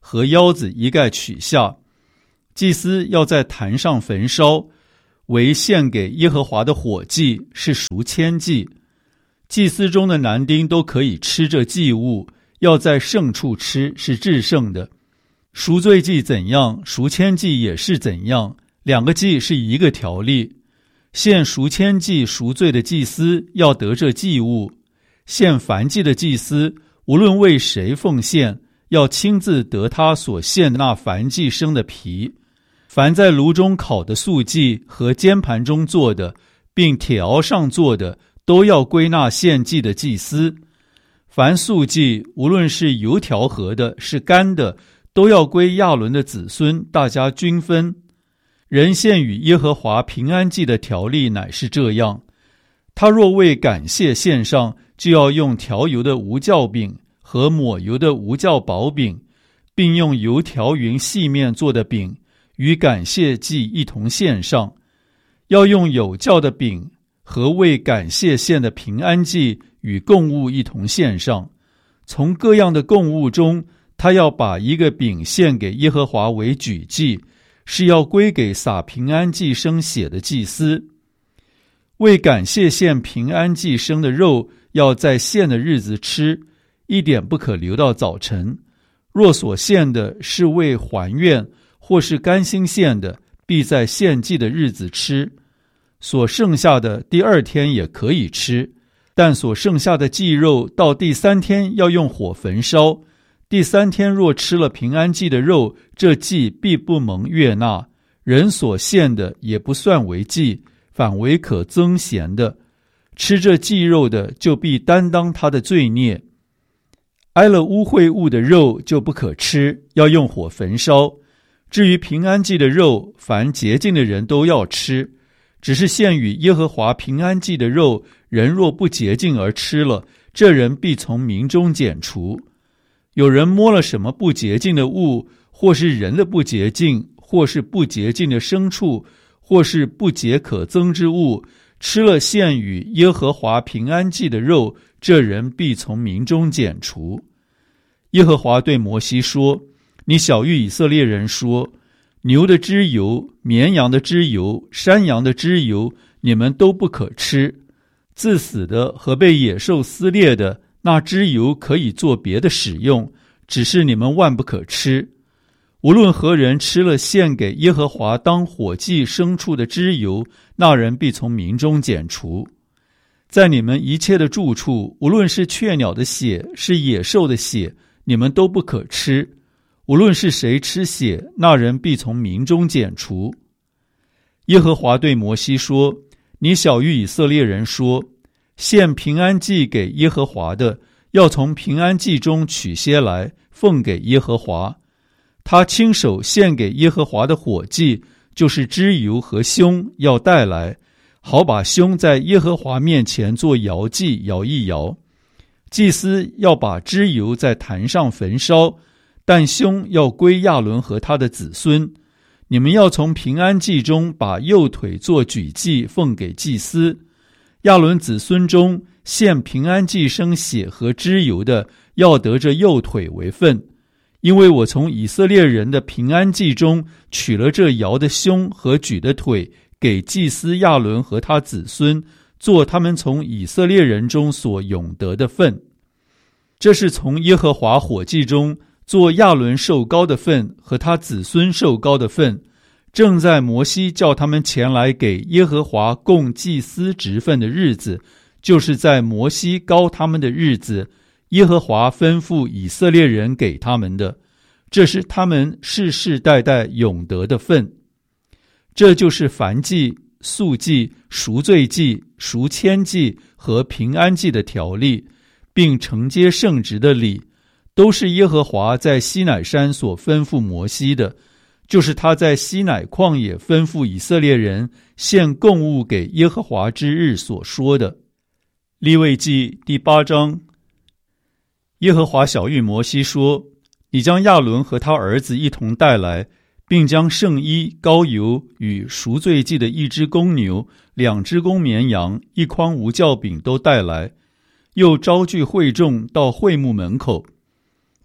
和腰子一概取下。祭司要在坛上焚烧，为献给耶和华的火祭，是赎愆祭。祭司中的男丁都可以吃这祭物，要在圣处吃，是至圣的。赎罪祭怎样，赎愆祭也是怎样，两个祭是一个条例。献赎愆祭赎罪的祭司要得这祭物，献燔祭的祭司无论为谁奉献，要亲自得他所献的那燔祭生的皮。凡在炉中烤的素祭和煎盘中做的，并铁熬上做的，都要归纳献祭的祭司。凡素祭，无论是油调和的，是干的，都要归亚伦的子孙，大家均分。人献与耶和华平安祭的条例乃是这样：他若为感谢献上，就要用调油的无酵饼和抹油的无酵薄饼，并用油调匀细面做的饼，与感谢祭一同献上。要用有酵的饼和为感谢献的平安祭与供物一同献上。从各样的供物中，他要把一个饼献给耶和华为举祭，是要归给撒平安祭生血的祭司。为感谢献平安祭生的肉，要在献的日子吃，一点不可留到早晨。若所献的是为还愿或是甘心献的，必在献祭的日子吃。所剩下的第二天也可以吃，但所剩下的祭肉到第三天要用火焚烧。第三天若吃了平安祭的肉，这祭必不蒙悦纳，人所献的也不算为祭，反为可增咸的。吃这祭肉的，就必担当他的罪孽。挨了污秽物的肉就不可吃，要用火焚烧。至于平安祭的肉，凡洁净的人都要吃，只是献与耶和华平安祭的肉，人若不洁净而吃了，这人必从民中剪除。有人摸了什么不洁净的物，或是人的不洁净，或是不洁净的牲畜，或是不洁可憎之物，吃了献与耶和华平安祭的肉，这人必从民中剪除。耶和华对摩西说：你晓谕以色列人说，牛的脂油、绵羊的脂油、山羊的脂油，你们都不可吃。自死的和被野兽撕裂的，那脂油可以做别的使用，只是你们万不可吃。无论何人吃了献给耶和华当火祭牲畜的脂油，那人必从民中剪除。在你们一切的住处，无论是雀鸟的血，是野兽的血，你们都不可吃。无论是谁吃血，那人必从民中剪除。耶和华对摩西说：你晓谕以色列人说，献平安祭给耶和华的，要从平安祭中取些来，奉给耶和华。他亲手献给耶和华的火祭，就是脂油和胸，要带来，好把胸在耶和华面前做摇祭，摇一摇。祭司要把脂油在坛上焚烧，但胸要归亚伦和他的子孙。你们要从平安祭中把右腿做举祭，奉给祭司。亚伦子孙中献平安祭生血和脂油的，要得这右腿为分。因为我从以色列人的平安祭中取了这摇的胸和举的腿，给祭司亚伦和他子孙，做他们从以色列人中所永得的份。这是从耶和华火祭中做亚伦受膏的份和他子孙受膏的份，正在摩西叫他们前来给耶和华供祭司职分的日子，就是在摩西膏他们的日子，耶和华吩咐以色列人给他们的，这是他们世世代代永得的份。这就是燔祭、素祭、赎罪祭、赎愆祭和平安祭的条例，并承接圣职的礼，都是耶和华在西乃山所吩咐摩西的，就是他在西乃旷野吩咐以色列人献供物给耶和华之日所说的。利未记第八章。耶和华晓谕摩西说：你将亚伦和他儿子一同带来，并将圣衣、膏油与赎罪祭的一只公牛、两只公绵羊、一筐无酵饼都带来，又招聚会众到会幕门口。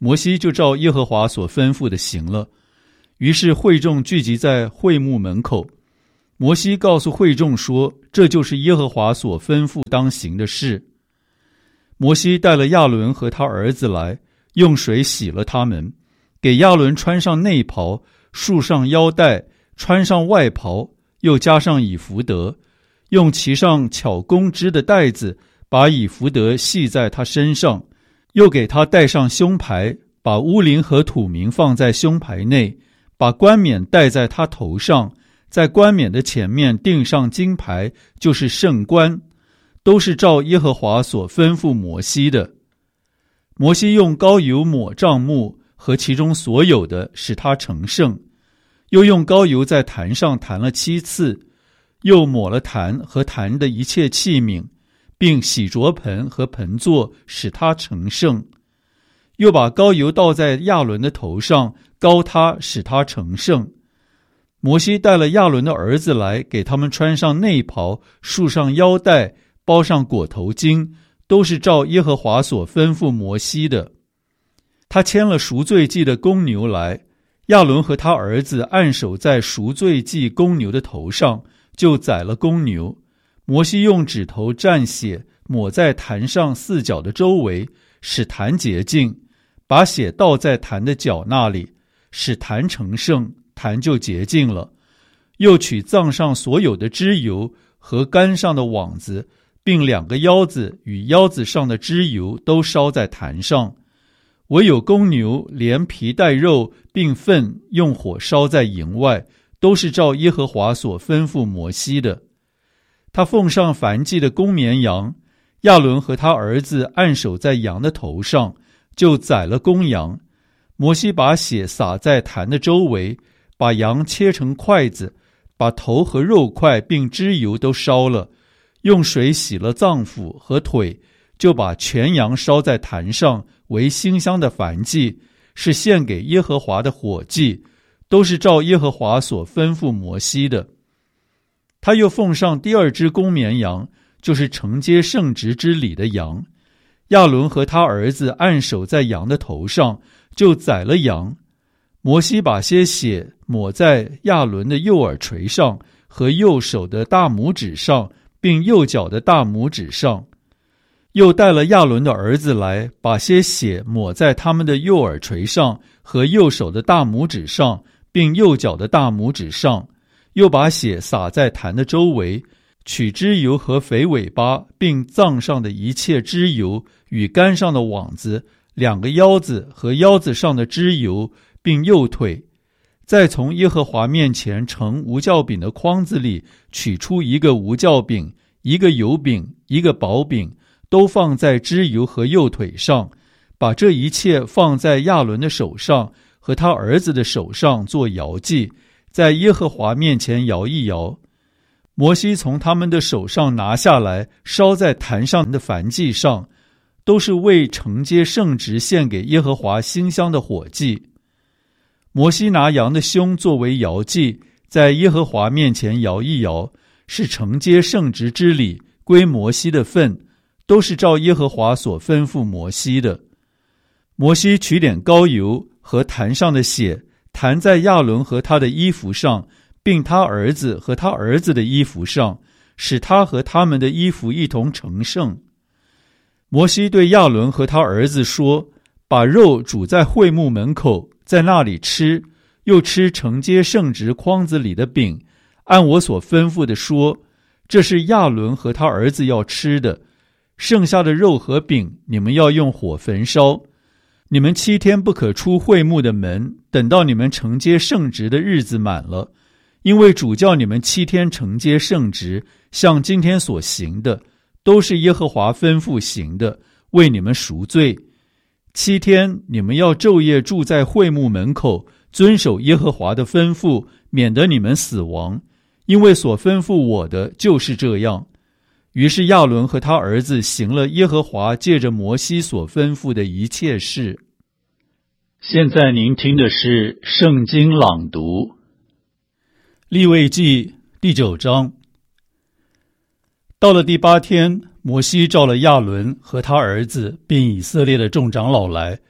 摩西就照耶和华所吩咐的行了。于是会众聚集在会幕门口。摩西告诉会众说，这就是耶和华所吩咐当行的事。摩西带了亚伦和他儿子来，用水洗了他们，给亚伦穿上内袍，束上腰带，穿上外袍，又加上以弗得，用其上巧工织的带子把以弗得系在他身上，又给他戴上胸牌，把乌灵和土明放在胸牌内，把冠冕戴在他头上，在冠冕的前面钉上金牌，就是圣冠，都是照耶和华所吩咐摩西的。摩西用膏油抹帐幕和其中所有的，使它成圣，又用膏油在坛上弹了七次，又抹了坛和坛的一切器皿，并洗濯盆和盆座，使它成圣。又把膏油倒在亚伦的头上，膏他，使他成圣。摩西带了亚伦的儿子来，给他们穿上内袍，束上腰带，包上裹头巾，都是照耶和华所吩咐摩西的。他牵了赎罪祭的公牛来，亚伦和他儿子按手在赎罪祭公牛的头上，就宰了公牛。摩西用指头蘸血，抹在坛上四角的周围，使坛洁净，把血倒在坛的角那里，使坛成圣，坛就洁净了。又取脏上所有的脂油和肝上的网子，并两个腰子与腰子上的脂油都烧在坛上。唯有公牛连皮带肉并粪用火烧在营外，都是照耶和华所吩咐摩西的。他奉上燔祭的公绵羊，亚伦和他儿子按手在羊的头上，就宰了公羊。摩西把血洒在坛的周围，把羊切成筷子，把头和肉块并脂油都烧了，用水洗了脏腑和腿，就把全羊烧在坛上，为馨香的燔祭，是献给耶和华的火祭，都是照耶和华所吩咐摩西的。他又奉上第二只公绵羊，就是承接圣职之礼的羊。亚伦和他儿子按手在羊的头上，就宰了羊。摩西把些血抹在亚伦的右耳垂上和右手的大拇指上，并右脚的大拇指上。又带了亚伦的儿子来，把些血抹在他们的右耳垂上和右手的大拇指上，并右脚的大拇指上。又把血洒在坛的周围，取脂油和肥尾巴，并脏上的一切脂油与肝上的网子，两个腰子和腰子上的脂油，并右腿。再从耶和华面前盛无酵饼的筐子里取出一个无酵饼，一个油饼，一个薄饼，都放在脂油和右腿上，把这一切放在亚伦的手上和他儿子的手上做摇祭，在耶和华面前摇一摇。摩西从他们的手上拿下来，烧在坛上的燔祭上，都是为承接圣职献给耶和华馨香的火祭。摩西拿羊的胸作为摇祭，在耶和华面前摇一摇，是承接圣职之礼，归摩西的份，都是照耶和华所吩咐摩西的。摩西取点膏油和坛上的血，弹在亚伦和他的衣服上，并他儿子和他儿子的衣服上，使他和他们的衣服一同成圣。摩西对亚伦和他儿子说，把肉煮在会幕门口，在那里吃，又吃承接圣职筐子里的饼，按我所吩咐的说，这是亚伦和他儿子要吃的。剩下的肉和饼，你们要用火焚烧。你们七天不可出会幕的门，等到你们承接圣职的日子满了，因为主叫你们七天承接圣职，像今天所行的，都是耶和华吩咐行的，为你们赎罪。七天你们要昼夜住在会幕门口，遵守耶和华的吩咐，免得你们死亡，因为所吩咐我的就是这样。于是亚伦和他儿子行了耶和华借着摩西所吩咐的一切事。现在您听的是圣经朗读，利未记第九章。到了第八天，摩西召了亚伦和他儿子并以色列的众长老来，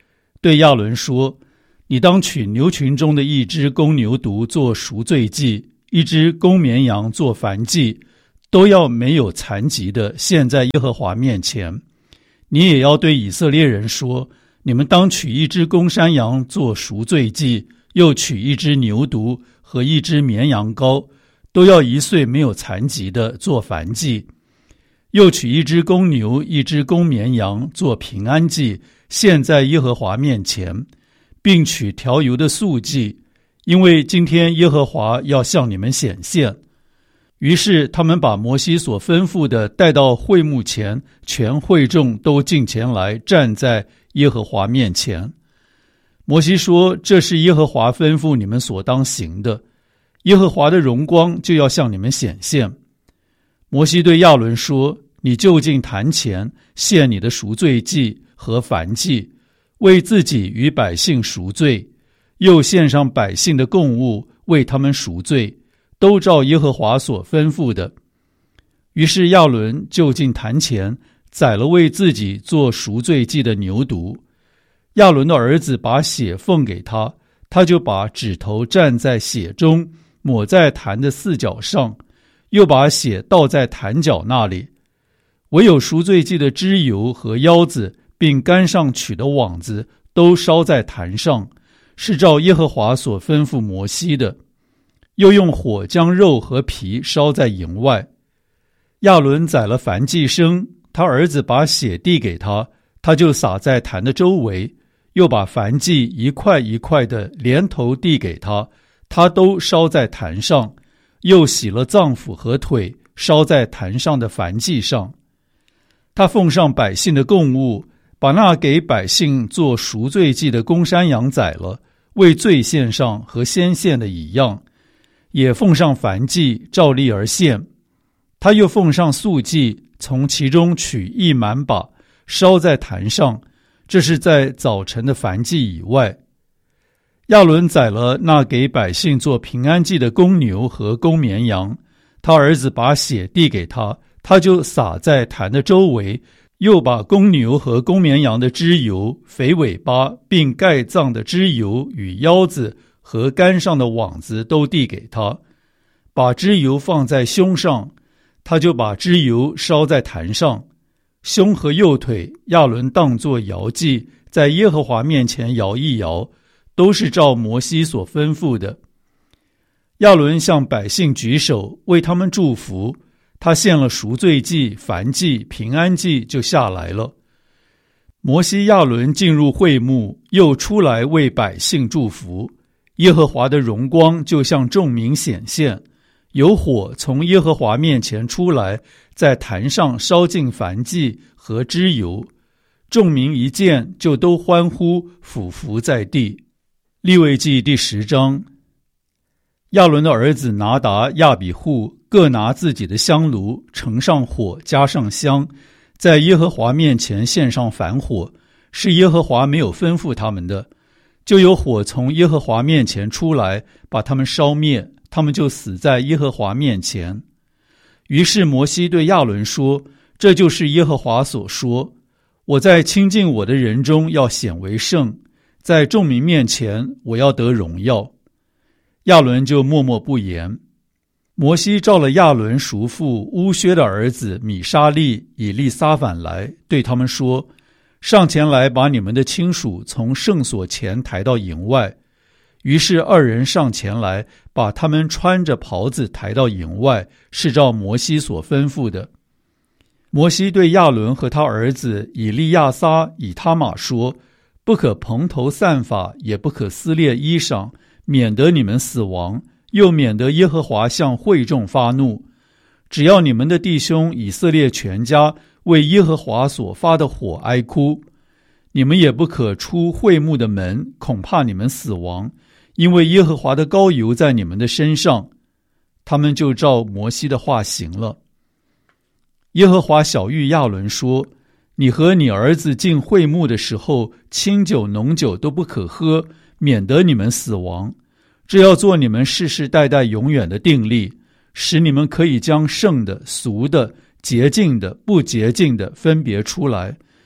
对亚伦说：你当取牛群中的一只公牛犊做赎罪祭，一只公绵羊做燔祭，都要没有残疾的献在耶和华面前。你也要对以色列人说：你们当取一只公山羊做赎罪祭，又取一只牛犊和一只绵羊羔，都要一岁没有残疾的做燔祭。又取一只公牛一只公绵羊做平安祭，献在耶和华面前，并取调油的素祭，因为今天耶和华要向你们显现。于是他们把摩西所吩咐的带到会幕前，全会众都进前来，站在耶和华面前。摩西说：这是耶和华吩咐你们所当行的，耶和华的荣光就要向你们显现。摩西对亚伦说：你就近坛前献你的赎罪祭和燔祭，为自己与百姓赎罪，又献上百姓的供物，为他们赎罪，都照耶和华所吩咐的。于是亚伦就近坛前宰了为自己做赎罪祭的牛犊。亚伦的儿子把血奉给他，他就把指头蘸在血中，抹在坛的四角上，又把血倒在坛角那里。唯有赎罪祭的脂油和腰子，并竿上取的网子，都烧在坛上，是照耶和华所吩咐摩西的。又用火将肉和皮烧在营外。亚伦宰了燔祭牲，他儿子把血递给他，他就撒在坛的周围，又把燔祭一块一块的连头递给他，他都烧在坛上，又洗了脏腑和腿，烧在坛上的燔祭上。他奉上百姓的供物，把那给百姓做赎罪祭的公山羊宰了，为罪献上，和先献的一样，也奉上燔祭，照例而献。他又奉上素祭，从其中取一满把，烧在坛上，这是在早晨的燔祭以外。亚伦宰了那给百姓做平安祭的公牛和公绵羊，他儿子把血递给他，他就撒在坛的周围，又把公牛和公绵羊的脂油、肥尾巴，并盖脏的脂油与腰子和竿上的网子都递给他，把脂油放在胸上，他就把脂油烧在坛上。胸和右腿亚伦当作摇祭，在耶和华面前摇一摇，都是照摩西所吩咐的。亚伦向百姓举手，为他们祝福，他献了赎罪祭、燔祭、平安祭，就下来了。摩西亚伦进入会幕，又出来为百姓祝福。耶和华的荣光就向众民显现，有火从耶和华面前出来，在坛上烧尽燔祭和脂油。众民一见，就都欢呼，俯伏在地。利未记第十章。亚伦的儿子拿达、亚比户各拿自己的香炉，盛上火，加上香，在耶和华面前献上燔火，是耶和华没有吩咐他们的。就有火从耶和华面前出来，把他们烧灭，他们就死在耶和华面前。于是摩西对亚伦说：这就是耶和华所说，我在亲近我的人中要显为圣，在众民面前我要得荣耀。亚伦就默默不言。摩西召了亚伦叔父乌薛的儿子米沙利、以利撒反来，对他们说：上前来，把你们的亲属从圣所前抬到营外。于是二人上前来，把他们穿着袍子抬到营外，是照摩西所吩咐的。摩西对亚伦和他儿子以利亚撒、以他玛说：不可蓬头散发，也不可撕裂衣裳，免得你们死亡，又免得耶和华向会众发怒。只要你们的弟兄以色列全家为耶和华所发的火哀哭，你们也不可出会幕的门，恐怕你们死亡，因为耶和华的膏油在你们的身上。他们就照摩西的话行了。耶和华晓谕亚伦说：你和你儿子进会幕的时候，清酒浓酒都不可喝，免得你们死亡。这要做你们世世代代永远的定例，使你们可以将圣的、俗的、洁净的、不洁净的分别出来，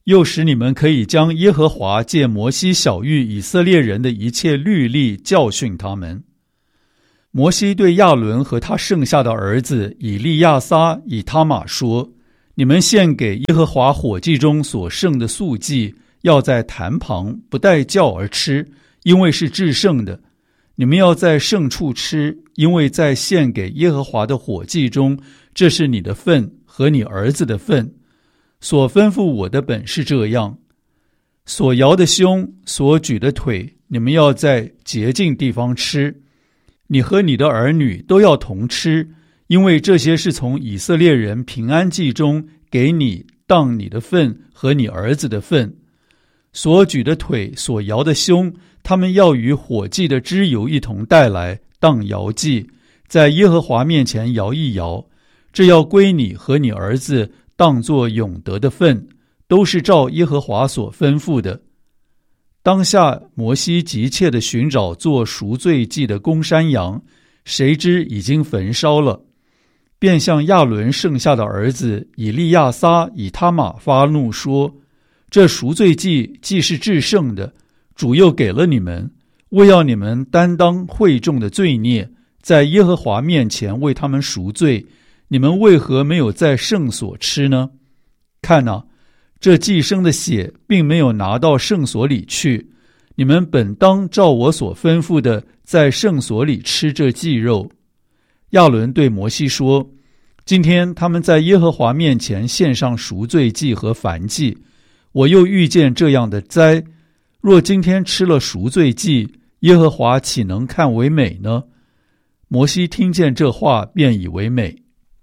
又使你们可以将耶和华借摩西晓谕以色列人的一切律例教训他们。摩西对亚伦和他剩下的儿子以利亚撒、以他玛说：你们献给耶和华火祭中所剩的素祭，要在坛旁不带酵而吃，因为是至圣的。你们要在圣处吃，因为在献给耶和华的火祭中，这是你的份和你儿子的份。所吩咐我的本是这样：所摇的胸，所举的腿，你们要在洁净地方吃。你和你的儿女都要同吃，因为这些是从以色列人平安祭中给你当你的份和你儿子的份。所举的腿，所摇的胸，他们要与火祭的脂油一同带来，当摇祭，在耶和华面前摇一摇。这要归你和你儿子，当作永得的份，都是照耶和华所吩咐的。当下摩西急切地寻找做赎罪祭的公山羊，谁知已经焚烧了，便向亚伦剩下的儿子以利亚撒、以他玛发怒说：这赎罪祭既是至圣的，主又给了你们，为要你们担当会众的罪孽，在耶和华面前为他们赎罪，你们为何没有在圣所吃呢？看哪，这祭牲的血并没有拿到圣所里去，你们本当照我所吩咐的，在圣所里吃这祭肉。亚伦对摩西说：今天他们在耶和华面前献上赎罪祭和燔祭，我又遇见这样的灾，若今天吃了赎罪祭，耶和华岂能看为美呢？摩西听见这话，便以为美。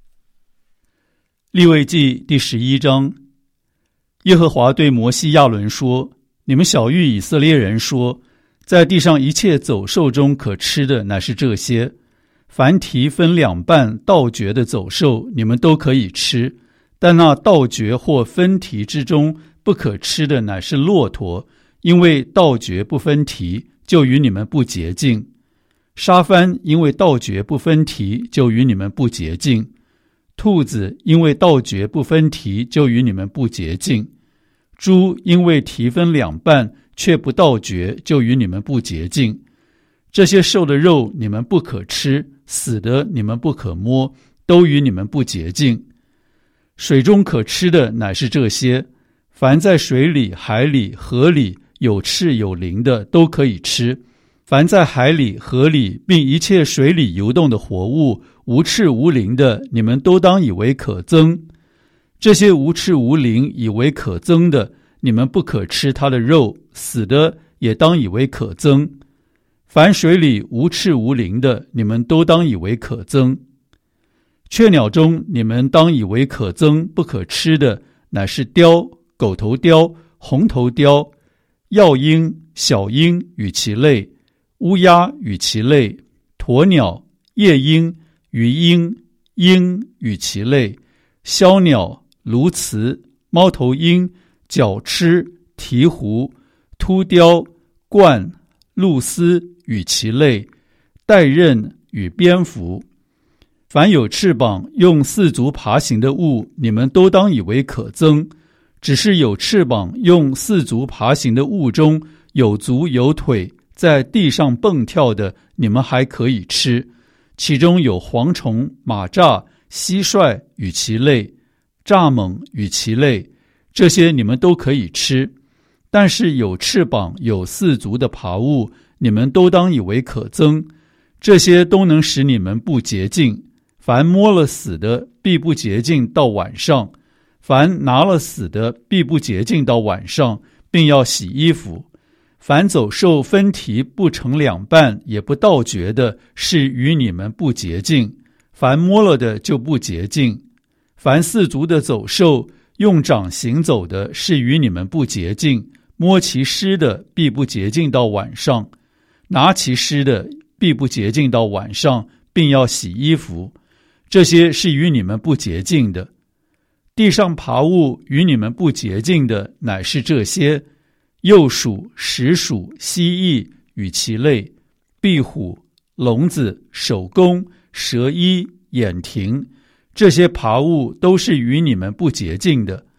利未记第十一章。耶和华对摩西亚伦说：你们晓谕以色列人说，在地上一切走兽中可吃的乃是这些，凡蹄分两半倒嚼的走兽，你们都可以吃，但那倒嚼或分蹄之中不可吃的乃是骆驼，因为倒嚼不分蹄，就与你们不洁净。沙番因为倒嚼不分蹄，就与你们不洁净。兔子因为倒嚼不分蹄，就与你们不洁净。猪因为蹄分两半，却不倒嚼，就与你们不洁净。这些兽的肉你们不可吃，死的你们不可摸，都与你们不洁净。水中可吃的乃是这些，凡在水里、海里、河里有翅有鳞的，都可以吃。凡在海里、河里，并一切水里游动的活物，无翅无鳞的，你们都当以为可憎。这些无翅无鳞以为可憎的，你们不可吃它的肉，死的也当以为可憎。凡水里无翅无鳞的，你们都当以为可憎。雀鸟中你们当以为可憎不可吃的，乃是雕、狗头雕、红头雕、药鹰、小鹰与其类，乌鸦与其类，鸵鸟、夜鹰、鱼鹰、鹰与其类，枭鸟、鸬鹚、猫头鹰、角鸱、鹈鹕、秃雕、鹳、鹭鸶与其类，带刃与蝙蝠。凡有翅膀用四足爬行的物，你们都当以为可憎，只是有翅膀用四足爬行的物中，有足有腿，在地上蹦跳的，你们还可以吃，其中有蝗虫、马蚱、蟋蟀与其类，蚱蜢与其类，这些你们都可以吃。但是有翅膀有四足的爬物，你们都当以为可憎，这些都能使你们不洁净。凡摸了死的，必不洁净到晚上；凡拿了死的，必不洁净到晚上，并要洗衣服。凡走兽分蹄不成两半，也不倒嚼的，是与你们不洁净；凡摸了的就不洁净。凡四足的走兽用掌行走的，是与你们不洁净，摸其尸的，必不洁净到晚上；拿其尸的，必不洁净到晚上，并要洗衣服。这些是与你们不洁净的。地上爬物与你们不洁净的，乃是这些：鼬鼠、石鼠、蜥蜴与其类，壁虎、聋子、守宫、蛇衣、眼蜓，这些爬物都是与你们不洁净的。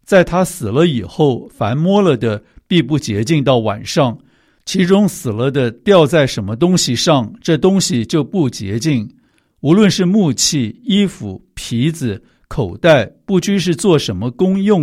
在他死了以后，凡摸了的必不洁净到晚上，其中死了的掉在什么东西上，这东西就不洁净。无论是木器、衣服、皮子、口袋，不拘是做什么功用